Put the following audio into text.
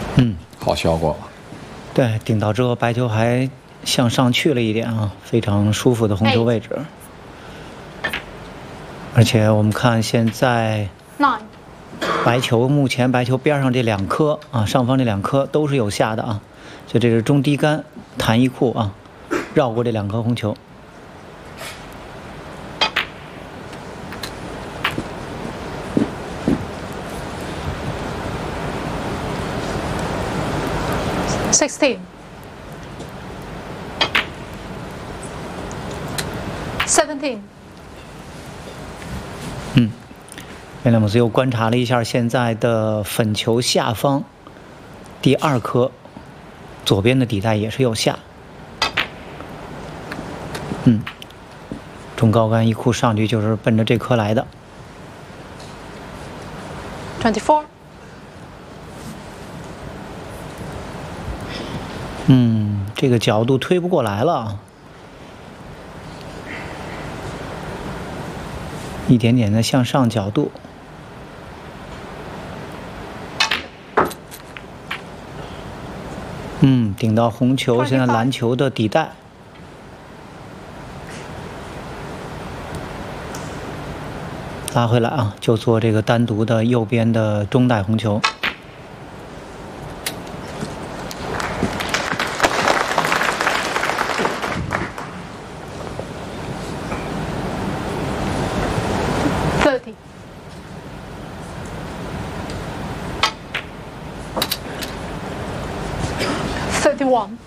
好效果。 对，顶到之后白球还向上去了一点啊，非常舒服的红球位置。而且我们看现在目前白球边上这2颗啊，上方这2颗都是有下的啊，所以这是中低杆弹一库啊，绕过这2颗红球。 16 17 威廉姆斯又观察了一下现在的粉球下方第2颗左边的底带也是有下。中高杆一库上去就是奔着这颗来的。 24 这个角度推不过来了，一点点的向上角度。顶到红球，现在蓝球的底带。拉回来啊，就做这个单独的右边的中带红球。 31